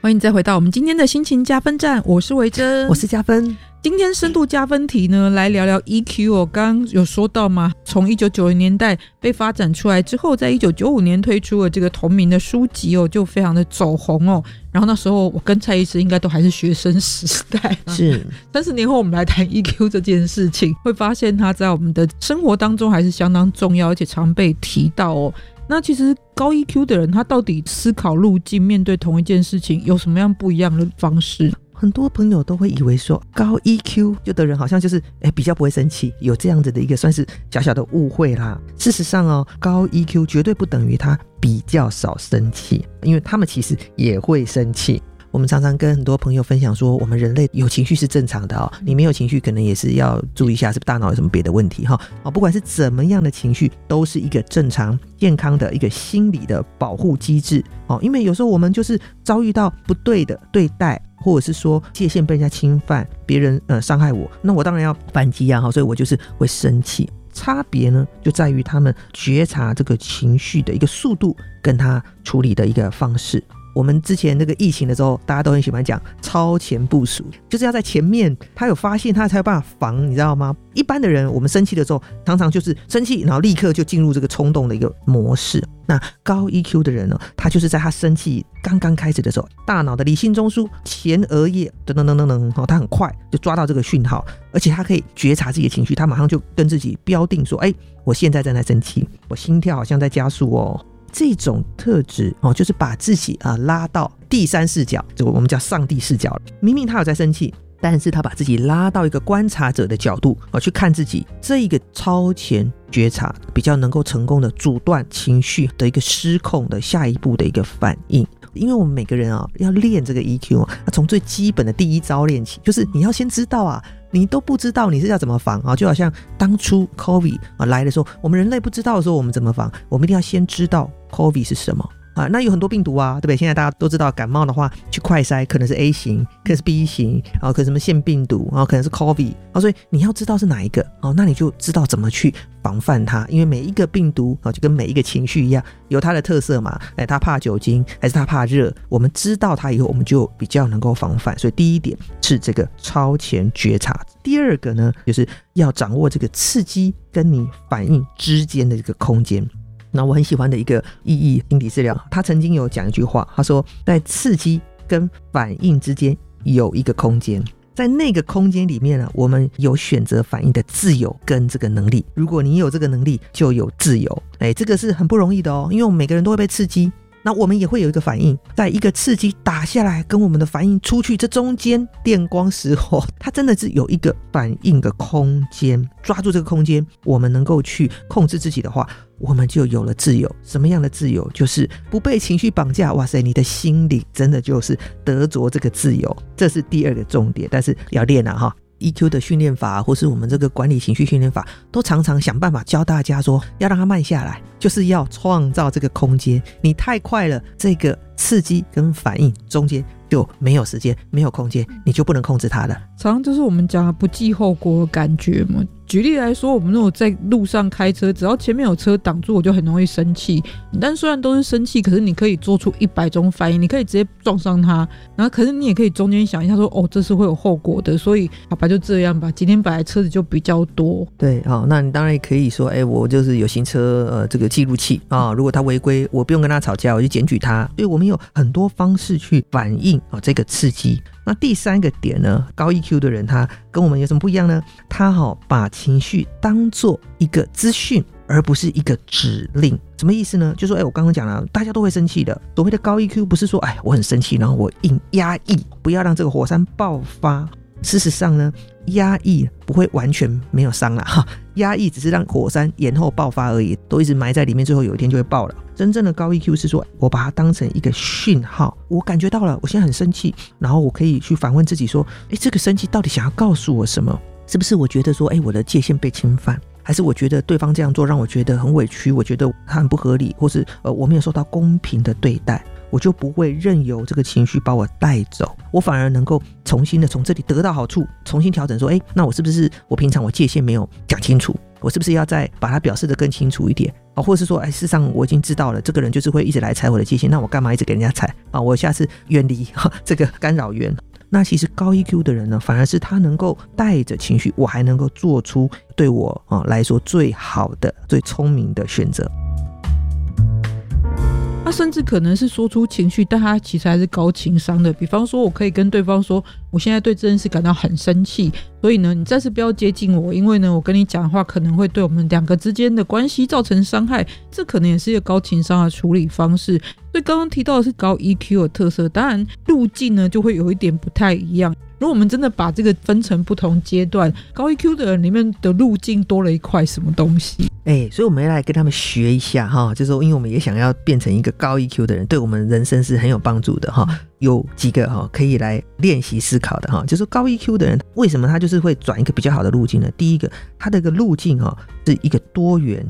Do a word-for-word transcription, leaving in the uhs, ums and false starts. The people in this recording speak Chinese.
欢迎再回到我们今天的心情加分站，我是维珍， 我是加分。 今天深度加分题呢，来聊聊 E Q 哦。刚刚有说到嘛，从一九九零年代被发展出来之后，在一九九五年推出了这个同名的书籍哦，就非常的走红哦。然后那时候我跟蔡医师应该都还是学生时代， 是三十年后我们来谈 E Q 这件事情，会发现它在我们的生活当中还是相当重要，而且常被提到哦。那其实高 E Q 的人，他到底思考路径面对同一件事情有什么样不一样的方式？ 很多朋友都会以为说高 E Q 就的人好像就是诶比较不会生气，有这样子的一个算是小小的误会啦。事实上哦，高 E Q 绝对不等于他比较少生气，因为他们其实也会生气。我们常常跟很多朋友分享说，我们人类有情绪是正常的哦，你没有情绪可能也是要注意一下是不是大脑有什么别的问题哈。不管是怎么样的情绪，都是一个正常健康的一个心理的保护机制哦。因为有时候我们就是遭遇到不对的对待，或者是说界限被人家侵犯，别人呃伤害我，那我当然要反击啊，所以我就是会生气。差别呢，就在于他们觉察这个情绪的一个速度，跟他处理的一个方式。我们之前那个疫情的时候，大家都很喜欢讲超前部署，就是要在前面他有发现他才有办法防，你知道吗？一般的人我们生气的时候常常就是生气然后立刻就进入这个冲动的一个模式。那高 E Q 的人呢，他就是在他生气刚刚开始的时候，大脑的理性中枢前额叶等等等等等，他很快就抓到这个讯号，而且他可以觉察自己的情绪，他马上就跟自己标定说，哎，我现在正在生气，我心跳好像在加速哦。这种特质哦，就是把自己啊拉到第三视角，这个我们叫上帝视角。明明他有在生气，但是他把自己拉到一个观察者的角度哦，去看自己，这一个超前觉察比较能够成功的阻断情绪的一个失控的下一步的一个反应。因为我们每个人啊要练这个 E Q 啊，从最基本的第一招练起，就是你要先知道啊，你都不知道你是要怎么防啊，就好像当初 COVID 啊来的时候，我们人类不知道的时候我们怎么防，我们一定要先知道 COVID 是什么啊。那有很多病毒啊，对不对？现在大家都知道，感冒的话去快筛可能是 A 型，可能是 B 型，然后可能什么腺病毒，然后可能是 COVID 啊，所以你要知道是哪一个哦，那你就知道怎么去防范它。因为每一个病毒啊，就跟每一个情绪一样，有它的特色嘛。哎，它怕酒精还是它怕热？我们知道它以后，我们就比较能够防范。所以第一点是这个超前觉察。第二个呢，就是要掌握这个刺激跟你反应之间的这个空间。那我很喜欢的一个意义心理治疗，他曾经有讲一句话，他说在刺激跟反应之间有一个空间，在那个空间里面呢，我们有选择反应的自由跟这个能力。如果你有这个能力，就有自由。哎，这个是很不容易的哦，因为我们每个人都会被刺激，那我们也会有一个反应，在一个刺激打下来跟我们的反应出去，这中间电光石火，它真的是有一个反应的空间，抓住这个空间，我们能够去控制自己的话，我们就有了自由。什么样的自由？就是不被情绪绑架。哇塞，你的心里真的就是得着这个自由，这是第二个重点。但是要练啊哈，E Q 的训练法，或是我们这个管理情绪训练法，都常常想办法教大家说要让它慢下来，就是要创造这个空间。你太快了，这个刺激跟反应中间就没有时间，没有空间，你就不能控制它了。 常常就是我们讲的不计后果的感觉嘛。举例来说，我们如果在路上开车，只要前面有车挡住，我就很容易生气。但虽然都是生气，可是你可以做出一百种反应，你可以直接撞上它，然后可是你也可以中间想一下说，哦，这是会有后果的，所以好吧，就这样吧。今天本来车子就比较多， 对，好，那你当然也可以说，哎，我就是有行车呃这个记录器啊，如果他违规，我不用跟他吵架，我就检举他。所以我们有很多方式去反应啊这个刺激。那第三个点呢，高 E Q 的人他跟我们有什么不一样呢？他、哦、把情绪当作一个资讯，而不是一个指令。什么意思呢？就说哎，我刚刚讲了，大家都会生气的。所谓的高 E Q 不是说哎我很生气，然后我硬压抑，不要让这个火山爆发。事实上呢，压抑不会完全没有伤啦，哈，压抑只是让火山延后爆发而已，都一直埋在里面，最后有一天就会爆了。真正的高 E Q 是说，我把它当成一个讯号，我感觉到了，我现在很生气，然后我可以去反问自己说，哎，这个生气到底想要告诉我什么？是不是我觉得说，哎，我的界限被侵犯？还是我觉得对方这样做让我觉得很委屈，我觉得他很不合理，或是呃我没有受到公平的对待，我就不会任由这个情绪把我带走，我反而能够重新的从这里得到好处，重新调整说，哎，那我是不是我平常我界限没有讲清楚，我是不是要再把它表示得更清楚一点？ 啊，或者是说，哎，事实上我已经知道了，这个人就是会一直来踩我的界限，那我干嘛一直给人家踩啊？我下次远离这个干扰源。那其实高 E Q 的人呢，反而是他能够带着情绪，我还能够做出对我啊来说最好的、最聪明的选择。 他甚至可能是说出情绪，但他其实还是高情商的。比方说，我可以跟对方说，我现在对这件事感到很生气，所以呢，你暂时不要接近我，因为呢，我跟你讲的话可能会对我们两个之间的关系造成伤害。这可能也是一个高情商的处理方式。所以刚刚提到的是高 E Q 的特色，当然路径呢就会有一点不太一样。如果我们真的把这个分成不同阶段，高 E Q 的人里面的路径多了一块什么东西？ 哎，所以我们要来跟他们学一下哈，就是说，因为我们也想要变成一个高 E Q 的人，对我们人生是很有帮助的哈。有几个哈可以来练习思考的哈，就是说高 E Q 的人为什么他就是会转一个比较好的路径呢？第一个，他的一个路径哈是一个多元